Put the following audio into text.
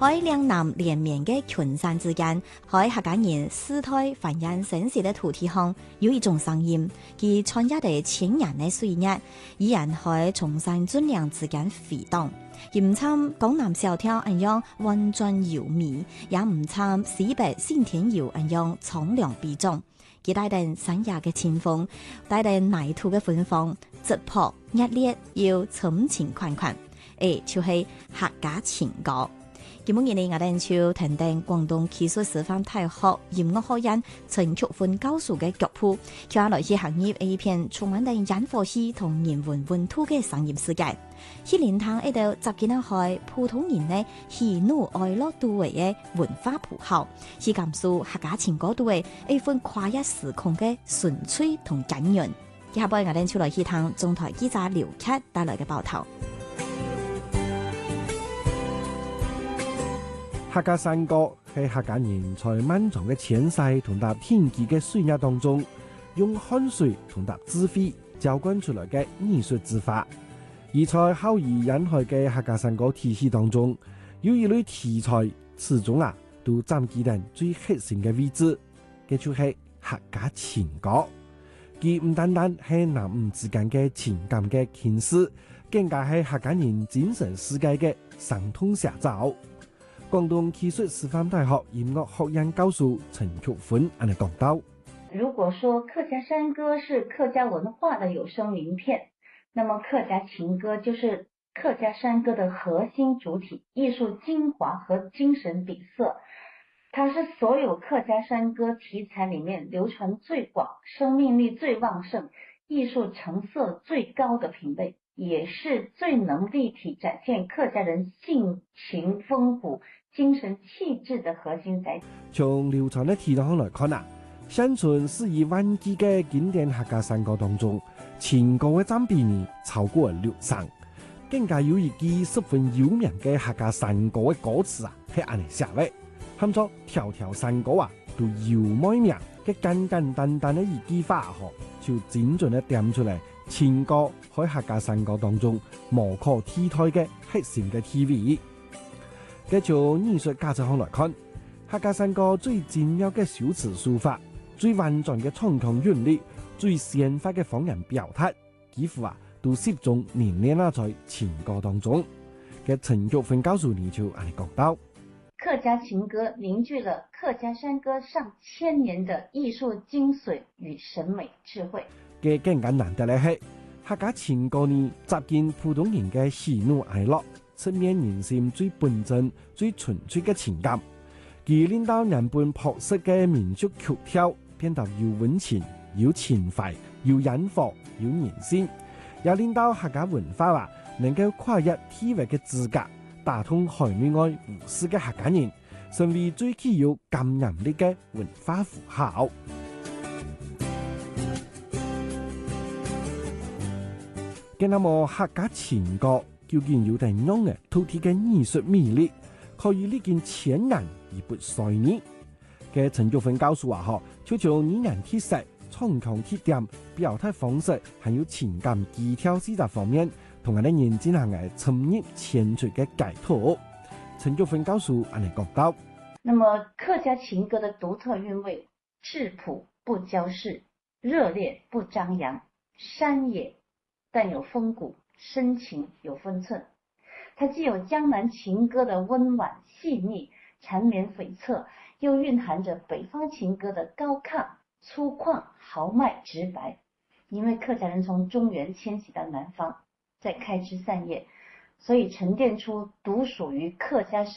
喺兩南連綿嘅群山之間，喺客家人世代繁衍生息嘅土地上，有一種聲音，佢穿越地千年嘅歲月，依然喺崇山峻嶺之間飛蕩。而唔參江南小調一樣溫潤柔美，也唔參西北先天謠一樣蒼涼悲壯。佢帶定山野嘅清風，帶定泥土嘅芬芳，質樸熱烈又深情款款。就係客家情歌。今日我哋就聽聽廣東技術師範大學音樂學院陳菊芬教授嘅腳譜，佢來自行業一片充滿定煙火氣同人文溫度嘅商業世界。去連堂一度集結開普通人嘅喜怒哀樂都為嘅文化符號，去感受客家情歌都為一份跨越時空嘅純粹同感人。下邊我哋就來去聽中台記者劉克帶來嘅報道。 客家山歌係客家人在漫長嘅前世同搭天際嘅歲月當中，用汗水同搭智慧澆灌出來嘅藝術之法。而在後移引去嘅客家山歌體系當中，有一類題材始終都佔據定最核心嘅位置，嘅就係客家情歌。佢唔單單係男女之間嘅情感嘅傾訴，更加係客家人精神世界嘅生動寫照。廣東技術師範大學音樂學院教授陳菊芬咁講到： 如果說客家山歌是客家文化的有聲名片，那麼客家情歌就是客家山歌的核心主體、藝術精華和精神底色。它是所有客家山歌題材裏面流傳最廣、生命力最旺盛、藝術成色最高的品類，也是最能立體展現客家人性情豐富、精神氣質的核心載體。 從流傳的題材來看相傳是以萬計嘅經典客家山歌當中，情歌嘅佔比呢超過60%，更加有一句十分有名嘅客家山歌嘅歌詞係咁樣寫嘅，喊作條條山歌都有妹名嘅簡簡單單嘅一句話就精準地點出嚟情歌喺客家山歌當中無可替代嘅核心嘅地位。嘅從藝術價值上來看，客家山歌最精妙嘅修辭書法、最婉轉嘅唱腔韻律、最鮮活嘅方言表達，幾乎都集中凝練在情歌當中。嘅陳菊芬教授你就咁講到： 客家情歌凝聚了客家山歌上千年的藝術精髓與審美智慧。 嘅更加難得嘅係客家情歌呢，集見普通人嘅喜怒哀樂，側面人心最本真、最純粹嘅情感，而令到人本樸實嘅民族曲調變得有溫情、有情懷、有引火、有人心，又令到客家文化能夠跨越地域嘅資格，打通海內外無私嘅客家人，成為最具有感染力嘅文化符號。嘅那麼客家情歌究竟有點樣嘅土地嘅藝術魅力，可以歷經千年而不衰呢？嘅陳菊芬教授就從語言特色、唱腔特點、表達方式，還有情感技巧四大方面，同人哋認真行嘅深入淺出嘅解讀。陳菊芬教授咁樣講到： 那麼客家情歌的獨特韻味，質樸不嬌飾，熱烈不張揚，山野但有風骨，深情有分寸。它既有江南情歌的溫婉細膩、纏綿悱惻，又蘊含着北方情歌的高亢、粗獷、豪邁、直白。因為客家人從中原遷徙到南方，再開枝散葉，所以沉澱出獨屬於客家